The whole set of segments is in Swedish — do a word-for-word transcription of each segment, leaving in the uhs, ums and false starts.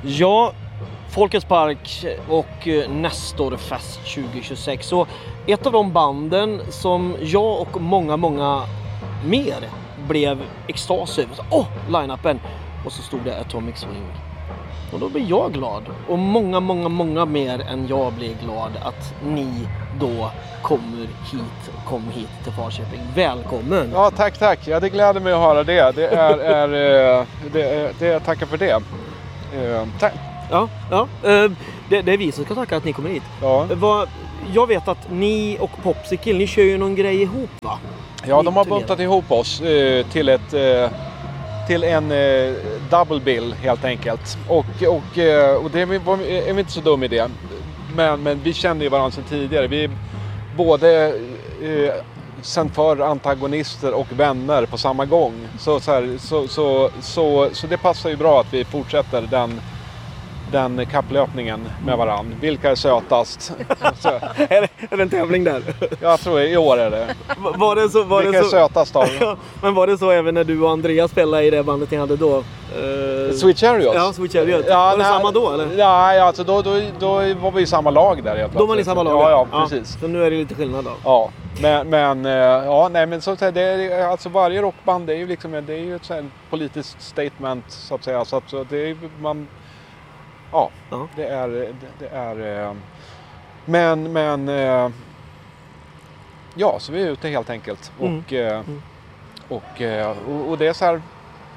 Ja, Folkets Park och Nestorfest tjugo tjugosex. Så ett av de banden som jag och många, många mer blev extas över. Åh, oh, line-upen! Och så stod det Atomic Swing. Och då blir jag glad. Och många, många, många mer än jag blir glad att ni då kommer hit och kom hit till Falköping. Välkommen! Ja, tack, tack. Ja, det gläder mig att höra det. Det är, är, det, är, det är tackar för det. Tack. Ja, ja. Det, det är vi som ska tacka att ni kommer hit. Ja. Vad, jag vet att ni och Popsicle, ni kör ju någon grej ihop, va? Ja, de har buntat ihop oss eh, till ett eh, till en eh, double bill helt enkelt. Och, och, eh, och det är, är inte så dum idé. Men, men vi känner ju varandra sedan tidigare. Vi är både eh, sen för antagonister och vänner på samma gång. Så, så, här, så, så, så, så det passar ju bra att vi fortsätter den den kapplöpningen med varann. Vilka är sötast? är, det, är det en tävling där? Jag tror i år är det. Var det så, var Vilka det så... är sötast av? Men var det så även när du och Andreas spelade i det bandet ni hade då? Uh... Sweet Chariot? Ja, Sweet Chariot. Ja, var det nej, samma då eller? Nej, alltså då, då, då var vi i samma lag där. Helt då var ni i samma lag? Ja, ja, precis. Ja, så nu är det lite skillnad då? Ja, men, men, ja, nej, men så att säga, det är, alltså varje rockband det är ju liksom, det är ju ett så här politiskt statement så att säga. Så att så det är man... Ja, uh-huh. det är, det, det är, men, men, ja, så vi är ute helt enkelt. Mm. Och, mm. och, och, och det är så här...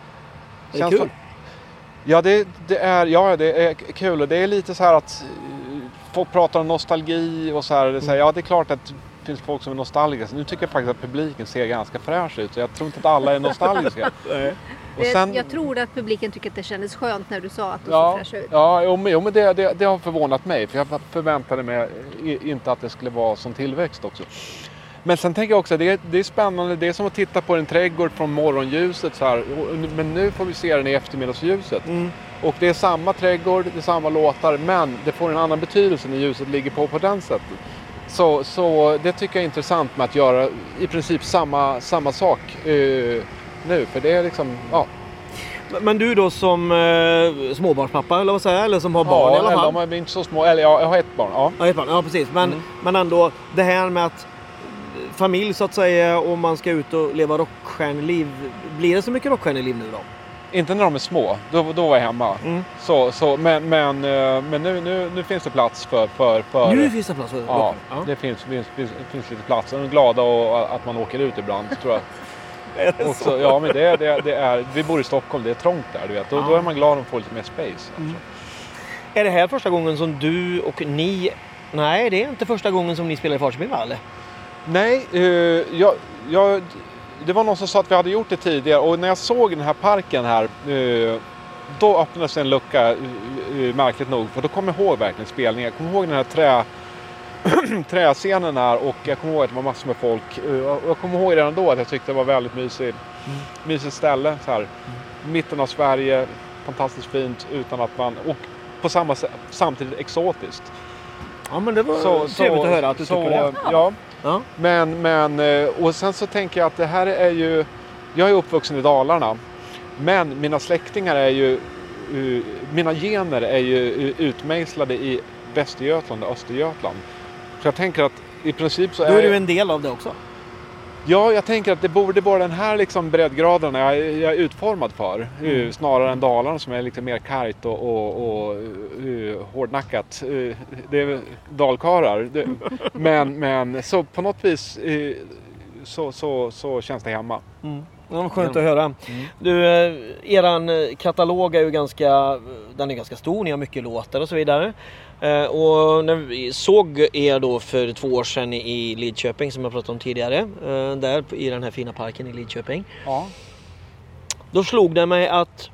Det är kul. För, ja, det, det är, ja, det är kul och det är lite så här att folk pratar om nostalgi och så här, det är så här, ja, det är klart att det finns folk som är nostalgiska. Nu tycker jag faktiskt att publiken ser ganska fräsch ut, så jag tror inte att alla är nostalgiska. Och sen, jag tror att publiken tycker att det kändes skönt när du sa att du ja, såg fräsch ut. Ja, jo, men, jo, men det, det, det har förvånat mig. För jag förväntade mig inte att det skulle vara som tillväxt också. Men sen tänker jag också att det, det är spännande. Det är som att titta på en trädgård från morgonljuset. Så här. Men nu får vi se den i eftermiddagsljuset. Mm. Och det är samma trädgård, det är samma låtar. Men det får en annan betydelse när ljuset ligger på på den sättet. Så, så det tycker jag är intressant med att göra i princip samma, samma sak uh, nu. För det är liksom, ja. Men du då som eh, småbarnspappa eller vad säger jag? Eller som har barn ja, i alla fall? Ja, de är inte så små. Eller ja, jag har ett barn. Ja, ja, ett barn. Ja precis. Men, mm. men ändå det här med att familj så att säga och man ska ut och leva rockstjärneliv. Blir det så mycket rockstjärneliv nu då? Inte när de är små. Då, då var jag hemma. Mm. Så, så, men men, men nu, nu, nu finns det plats för... för, för nu finns det plats för ja, ja, det finns, finns, finns, finns lite plats. Jag är glada och, att man åker ut ibland, tror jag. Är det också, ja, men det, det, det är, vi bor i Stockholm, det är trångt där, du vet. Då, ja. då är man glad om att få lite mer space. Mm. Är det här första gången som du och ni... Nej, det är inte första gången som ni spelar i Falköping, va? Eller? Nej, uh, jag, jag, det var någon som sa att vi hade gjort det tidigare. Och när jag såg den här parken här, uh, då öppnades en lucka, uh, uh, märkligt nog. För då kommer jag ihåg verkligen spelningen. Jag kommer ihåg den här trä... träscenen här och jag kommer ihåg att det var massor med folk och jag kommer ihåg redan då att jag tyckte det var väldigt mysigt mm. mysigt ställe så här. Mm. Mitten av Sverige, fantastiskt fint utan att man och på samma sätt samtidigt exotiskt. Ja, men det var så, trevligt så, att höra att du så, tycker det. Ja. Ja. Men men och sen så tänker jag att det här är ju, jag är uppvuxen i Dalarna, men mina släktingar är ju mina gener är ju utmejslade i Västergötland och Östergötland. Så jag tänker att i princip så är... Då är du en del av det också? Ja, jag tänker att det borde vara den här liksom breddgraden jag, jag är utformad för. Mm. Snarare än Dalarna som är lite mer kargt och, och, och uh, hårdnackat. Uh, det är dalkarar. Det, men, men så på något vis uh, så, så, så känns det hemma. Mm. Det var skönt att höra. Mm. Du, eran katalog är ju ganska, den är ganska stor, ni har mycket låtar och så vidare. Eh, och när vi såg er då för två år sedan i Lidköping som jag pratade om tidigare, eh, där i den här fina parken i Lidköping. Ja. Då slog det mig att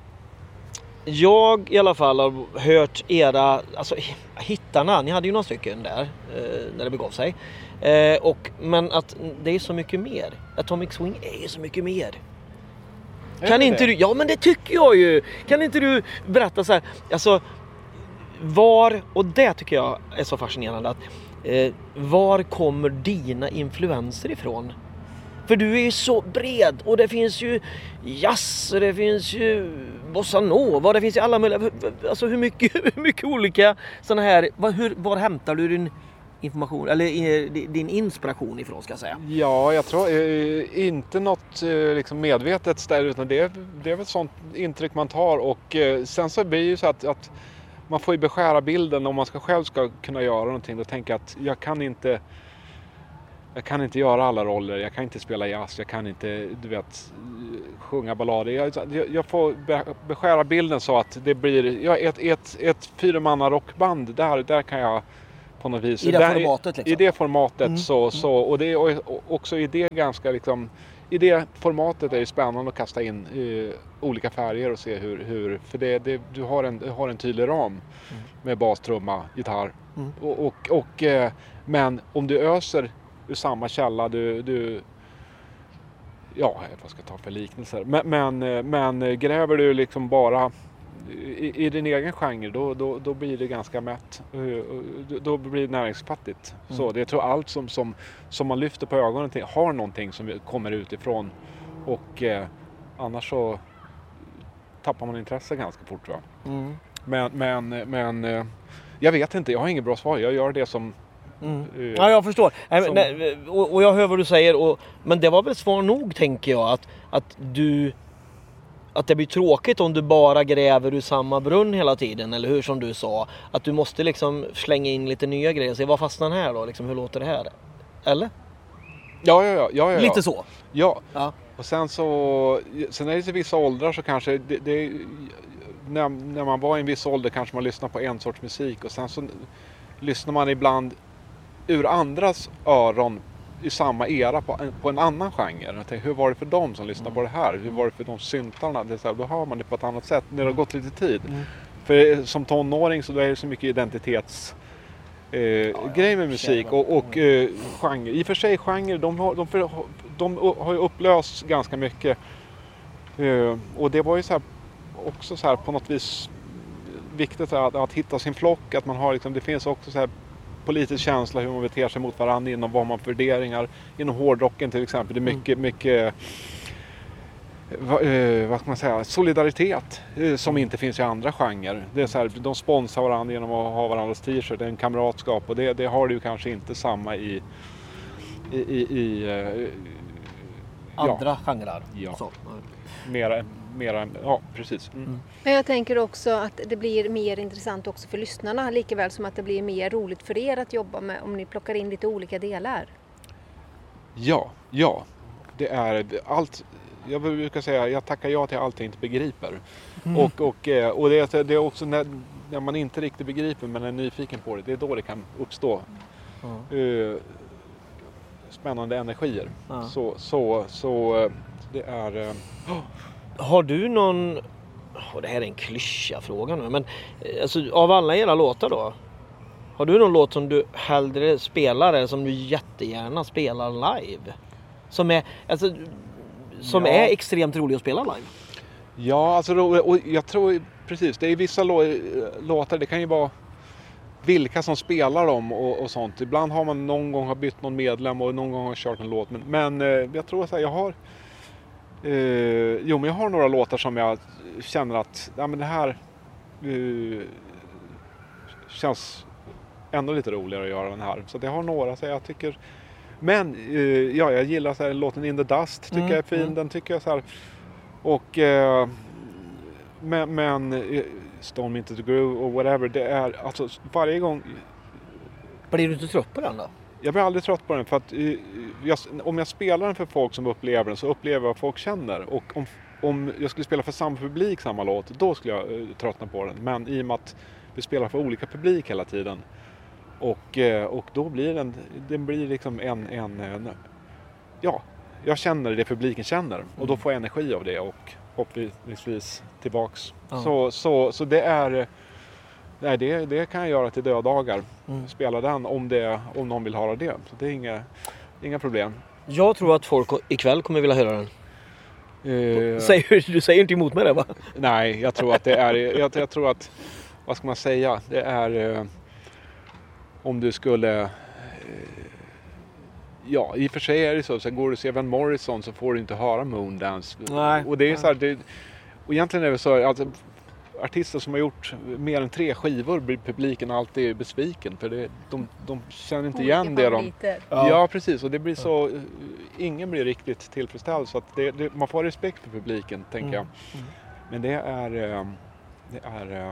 jag i alla fall har hört era, alltså hittarna, ni hade ju några stycken där eh, när det begav sig. Eh, och, men att det är så mycket mer. Atomic Swing är ju så mycket mer. Är kan det inte det? du, ja men det tycker jag ju. Kan inte du berätta så här, alltså var, och det tycker jag är så fascinerande att eh, var kommer dina influenser ifrån? För du är ju så bred och det finns ju jazz och det finns ju bossa nova, det finns ju alla möjliga, alltså hur mycket, hur mycket olika sådana här, var, hur, var hämtar du din information eller din inspiration ifrån, ska jag säga? Ja, jag tror eh, inte något eh, liksom medvetet ställe, utan det, det är väl sånt intryck man tar och eh, sen så blir det ju så att, att man får ju beskära bilden om man ska själv ska kunna göra någonting. Då tänker jag att jag kan inte jag kan inte göra alla roller, jag kan inte spela jazz, jag kan inte, du vet, sjunga ballader. Jag, jag får beskära bilden så att det blir ja, ett, ett, ett fyramanna rockband, där, där kan jag på något vis. I det där, formatet liksom? I det formatet mm. så, så, och det är också i det ganska liksom, i det formatet är det spännande att kasta in uh, olika färger och se hur, hur för det, det, du, har en, du har en tydlig ram mm. med bas, trumma, gitarr mm. och, och, och uh, men om du öser ur samma källa, du, du ja, vad ska jag ta för liknelser, men, men, men gräver du liksom bara i, i din egen genre, då, då, då blir det ganska mätt, då blir det näringsfattigt. Mm. Så det, jag tror allt som, som, som man lyfter på ögonen till har någonting som kommer utifrån och eh, annars så tappar man intresse ganska fort, va? Mm. Men, men, men eh, jag vet inte, jag har inget bra svar, jag gör det som Mm. Ja, jag förstår. Som... Nej, och, och jag hör vad du säger. Och, men det var väl svar nog, tänker jag. Att, att, du, att det blir tråkigt om du bara gräver ur samma brunn hela tiden. Eller hur, som du sa. Att du måste liksom slänga in lite nya grejer. Och se, vad fastnar den här då? Liksom, hur låter det här? Eller? Ja, ja, ja. ja, ja. Lite så? Ja. ja. Och sen så... Sen är det till vissa åldrar så kanske... Det, det, när, när man var i en viss ålder kanske man lyssnar på en sorts musik. Och sen så lyssnar man ibland ur andras öron i samma era på en, på en annan genre. Jag tänkte, hur var det för dem som lyssnar mm. på det här? Hur var det för de syntarna? Det är så här, då hör man det på ett annat sätt när det har gått lite tid. Mm. För som tonåring så är det så mycket identitets eh, ja, grej med musik och, och eh, genre. I och för sig genre, de har, de, de, de har ju upplösts ganska mycket. Eh, och det var ju så här, också så här på något vis viktigt att, att hitta sin flock. Att man har liksom, det finns också så här politisk känsla, hur man beter sig mot varandra inom vad man för värderingar. Inom hårdrocken till exempel, det är mycket, mycket va, eh, vad ska man säga, solidaritet eh, som inte finns i andra genrer. Det är så här, de sponsrar varandra genom att ha varandras t-shirt, en kamratskap, och det, det har du ju kanske inte samma i i, i, i eh, andra ja. genrer. Ja. Så. Mera, mera, ja precis. Mm. Mm. Men jag tänker också att det blir mer intressant också för lyssnarna, likaväl som att det blir mer roligt för er att jobba med om ni plockar in lite olika delar. Ja, ja. Det är allt. Jag brukar säga, jag tackar ja till allt jag inte begriper. Mm. Och, och, och det, är, det är också när, när man inte riktigt begriper men är nyfiken på det, det är då det kan uppstå mm. uh, spännande energier. Mm. Så, så, så det är... Uh, oh. Har du någon... Och det här är en klyscha fråga nu, men alltså, av alla era låtar då, har du någon låt som du hellre spelar eller som du jättegärna spelar live? Som är, alltså, som ja. är extremt rolig att spela live? Ja, alltså, och jag tror precis, det är vissa låtar, det kan ju vara vilka som spelar dem och, och sånt. Ibland har man någon gång har bytt någon medlem och någon gång har kört en låt, men, men jag tror att jag har Uh, jo, men jag har några låtar som jag känner att ja, men det här uh, känns ändå lite roligare att göra den här. Så det har några, så jag tycker. Men uh, ja, jag gillar så här, låten In the Dust tycker mm, jag är fin. Mm. Den tycker jag så här. Och uh, men, men uh, Stone Me Into the Groove och whatever, det är alltså varje gång. Blir du inte trött på den då? Jag blir aldrig trött på den, för att uh, jag, om jag spelar den för folk som upplever den så upplever jag vad folk känner. Och om, om jag skulle spela för samma publik samma låt, då skulle jag uh, tröttna på den. Men i och med att vi spelar för olika publik hela tiden och, uh, och då blir den, den blir liksom en, en, en ja, jag känner det publiken känner mm. och då får jag energi av det och hoppningsvis tillbaks. Mm. Så, så, så det är Nej, det, det kan jag göra till dödagar. Mm. Spela den om, det, om någon vill höra det. Så det är inga, inga problem. Jag tror att folk ikväll kommer vilja höra den. Uh, säger, du säger inte emot mig det, va? Nej, jag tror att det är... Jag, jag tror att... Vad ska man säga? Det är... Uh, om du skulle... Uh, Ja, i och för sig är det så. Sen går du och ser Van Morrison så får du inte höra Moondance. Nej. Och det är så här, det, och egentligen är det så alltså, artister som har gjort mer än tre skivor blir publiken alltid besviken. För det, de, de känner inte Olika igen det de... Ja. Ja, precis. Och det blir så... Ingen blir riktigt tillfredsställd. Så att det, det, man får respekt för publiken, tänker Mm. jag. Mm. Men det är... eh, Det är... eh,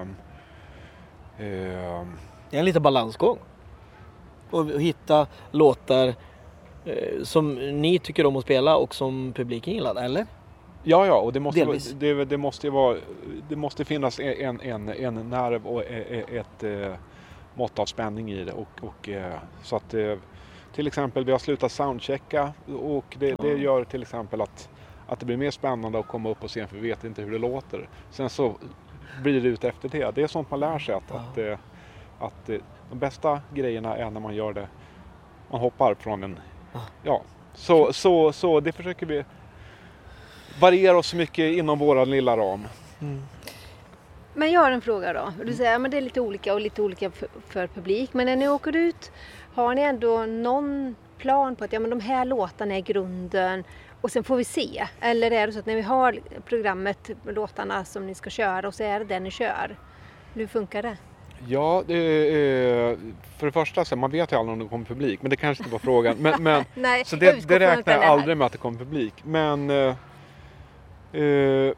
eh, Det är en liten balansgång. Och hitta låtar eh, som ni tycker om att spela och som publiken gillar, eller? Ja, ja, och det måste, vara, Delvis. det, det måste ju vara, det måste finnas en, en, en nerv och ett eh, mått av spänning i det. Och, och, eh, så att eh, till exempel vi har slutat soundchecka och det, det gör till exempel att, att det blir mer spännande att komma upp på scen för vi vet inte hur det låter. Sen så blir det ut efter det. Det är sånt man lär sig att, att, eh, att eh, de bästa grejerna är när man gör det, man hoppar från en, ja, så, så, så det försöker vi varierar oss så mycket inom våran lilla ram. Mm. Men jag har en fråga då. Du säger att det är lite olika och lite olika för, för publik. Men när ni åker ut, har ni ändå någon plan på att ja, men de här låtarna är grunden och sen får vi se? Eller är det så att när vi har programmet, låtarna som ni ska köra och så är det den ni kör? Hur funkar det? Ja, det är, för det första så man vet ju aldrig om det kommer publik, men det kanske inte var frågan. Men, men, Nej, så jag det, utgår det från att räknar den jag är aldrig med att det kommer publik. Men eh, eh,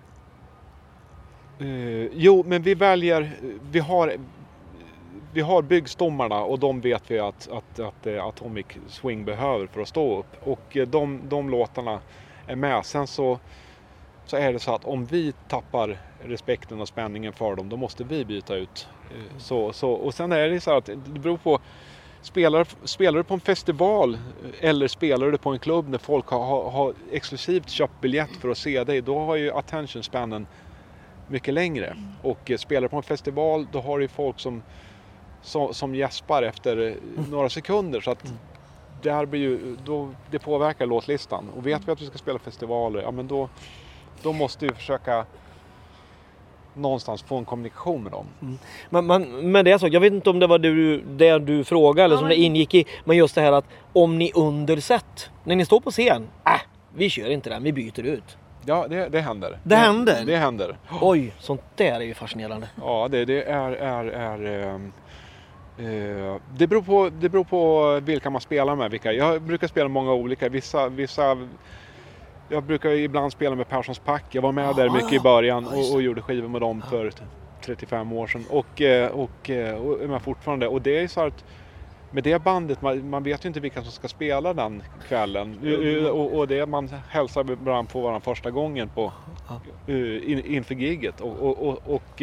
eh, jo, men vi väljer, vi har vi har byggstommarna och de vet vi att, att, att eh, Atomic Swing behöver för att stå upp. Och eh, de, de låtarna är med. Sen så, så är det så att om vi tappar respekten och spänningen för dem, då måste vi byta ut. Eh, så, så, och sen är det så att det beror på, spelar, spelar du på en festival eller spelar du på en klubb när folk har, har, har exklusivt köpt biljett för att se dig, då har ju attention spannen mycket längre. Och eh, spelar på en festival, då har du folk som Som, som gäspar efter några sekunder, så att det här blir ju, då, det påverkar låtlistan. Och vet vi att vi ska spela festivaler, ja men då, då måste vi försöka någonstans få en kommunikation med dem. Mm. Men, men, men det är så, jag vet inte om det var du, det du frågade eller Ja, som men... det ingick i, men just det här att om ni under set, när ni står på scen, äh, vi kör inte den, vi byter ut. Ja, det, det händer. Det, det händer? Det händer. Oj, sånt där är ju fascinerande. Ja, det, det är... är, är um, uh, det, beror på, det beror på vilka man spelar med. Vilka. Jag brukar spela många olika. Vissa... vissa jag brukar ibland spela med Perssons Pack. Jag var med ah, där mycket i början och, och gjorde skivor med dem för trettiofem år sedan. Och, och, och är med fortfarande. Och det är så att med det bandet, man, man vet ju inte vilka som ska spela den kvällen. Mm. Och, och det man hälsar varandra på varandra första gången på, uh, in, inför gigget. Och, och, och, och,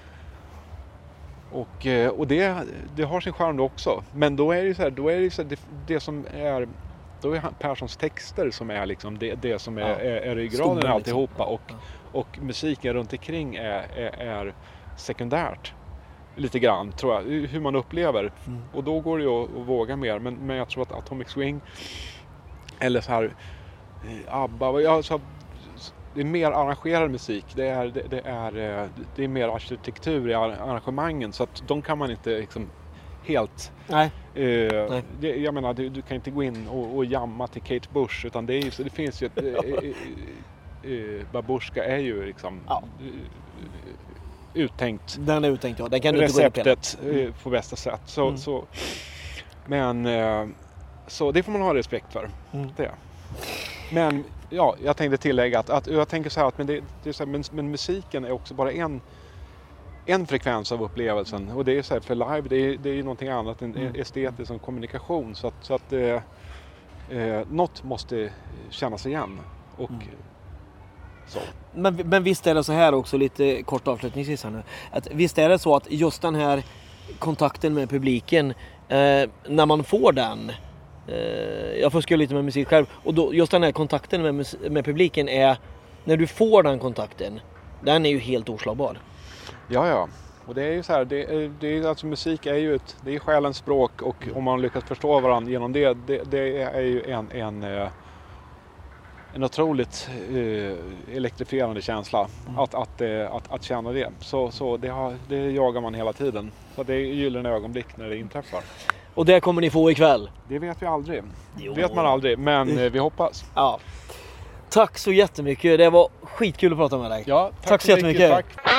och, och det, det har sin charm också. Men då är det så här, då är det, så här, det, det som är... Då är Perssons texter som är liksom det, det som är, ja. är, är ryggraden liksom. Alltihopa. Och, ja. och musiken runt omkring är, är, är sekundärt. Lite grann tror jag, hur man upplever. Mm. Och då går det ju att, att våga mer. Men, men jag tror att Atomic Swing eller så här ABBA, ja, så, det är mer arrangerad musik. Det är, det, det är, det är mer arkitektur i arrangemangen. Så att de kan man inte liksom helt... Nej. Uh, Nej. Det, jag menar, du, du kan inte gå in och, och jamma till Kate Bush, utan det, är ju, det finns ju ett... uh, uh, Babushka är ju liksom... Ja. Uh, uttänkt. Den är uttänkt, ja. Den kan du receptet inte gå in på bästa sätt. Så, mm. så, men uh, så det får man ha respekt för. Mm. Det. Men ja, jag tänkte tillägga att, att jag tänker så här att men, det, det är så här, men, men musiken är också bara en en frekvens av upplevelsen, och det är så här, för live det är, det är ju någonting annat än mm. estetiskt som kommunikation, så att, så att eh, eh, något måste kännas igen och mm. så. Men, men visst är det så här också, lite kort avslutningsvis här nu, att visst är det så att just den här kontakten med publiken, eh, när man får den, eh, jag fuskar lite med musik själv, och då, just den här kontakten med, med publiken är, när du får den kontakten, den är ju helt oslagbar. Ja, ja. Och det är ju så här, det är, det är, alltså musik är ju ett, det är själens språk, och om man lyckas förstå varandra genom det, det, det är ju en, en en otroligt eh, elektrifierande känsla mm. att, att, eh, att, att känna det. Så, så det, har, det jagar man hela tiden. Så det är gyllene ögonblick när det inträffar. Och det kommer ni få ikväll? Det vet vi aldrig. Det vet man aldrig, men eh, vi hoppas. Ja. Tack så jättemycket. Det var skitkul att prata med dig. Ja, tack, tack så, så jättemycket. Tack.